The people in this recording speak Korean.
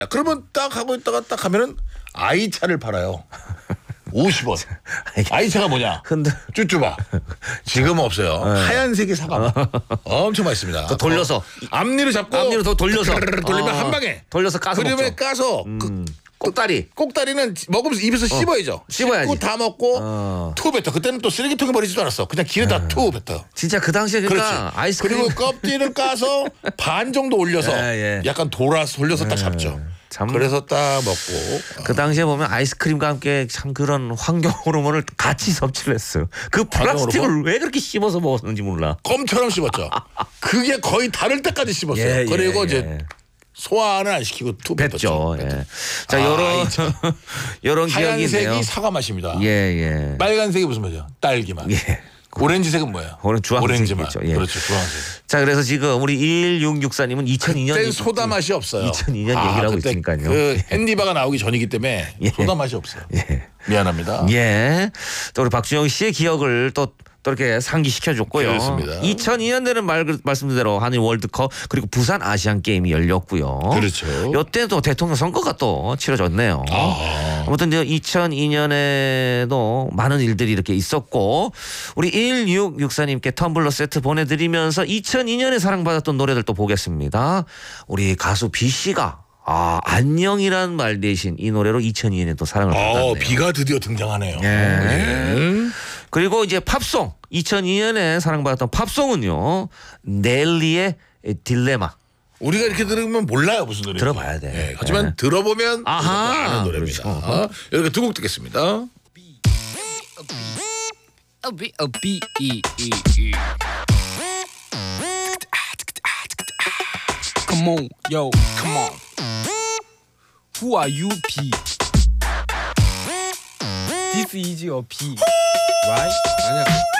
그러면 딱 하고 있다가 딱 하면은 아이차를 팔아요. 50원. 아이차가 뭐냐? 쭈쭈바. 지금은 없어요. 하얀색의 사과. 엄청 맛있습니다. 더 돌려서 앞니를 잡고 앞니를 더 돌려서 돌리면 한 방에 돌려서 까서 그다음에 먹죠. 까서 꼭다리는 먹으면서 입에서 씹어야죠. 씹어야지. 씹고 다 먹고 투 뱉어. 그때는 또 쓰레기통에 버리지도 않았어. 그냥 길에다 투 뱉어. 진짜 그 당시에 그러니까 아이스크림 그리고 껍질을 까서 반 정도 올려서 약간 돌려서 딱 잡죠. 그래서 딱 먹고. 그 당시에 보면 아이스크림과 함께 참 그런 환경 호르몬을 같이 섭취를 했어요. 그 플라스틱을 왜 그렇게 씹어서 먹었는지 몰라. 껌처럼 씹었죠. 그게 거의 다를 때까지 씹었어요. 그리고 이제 소화는 안 시키고 투 뱉었죠. 자, 요런 기억이 있네요. 하얀색이 사과 맛입니다. 예. 빨간색이 무슨 맛이야? 딸기 맛. 오렌지색은 뭐예요? 오렌지 맛. 그렇죠. 주황색. 자, 그래서 지금 우리 1664님은 2002년 그때 소다 맛이 없어요. 2002년 얘기를 하고 있으니까요. 그 핸디바가 나오기 전이기 때문에 소다 맛이 없어요. 미안합니다. 또 우리 박준영 씨의 기억을 또 이렇게 상기시켜줬고요. 그렇습니다. 2002년에는 말씀대로 한일 월드컵 그리고 부산 아시안 게임이 열렸고요. 그렇죠. 이때도 대통령 선거가 또 치러졌네요. 아무튼 2002년에도 많은 일들이 이렇게 있었고 우리 1664님께 텀블러 세트 보내드리면서 2002년에 사랑받았던 노래들 또 보겠습니다. 우리 가수 B 씨가 안녕이란 말 대신 이 노래로 2002년에 또 사랑을 받았네요. 비가 드디어 등장하네요. 그리고 이제 팝송 2002년에 사랑받았던 팝송은요 넬리의 딜레마. 우리가 이렇게 들으면 몰라요 무슨 노래인지. 들어봐야 돼. 하지만 들어보면 아하, 아는 노래입니다. 그렇죠. 이렇게 두 곡 듣겠습니다. Come on, yo, come on. Who are you, P? This is your P, right? 아니야.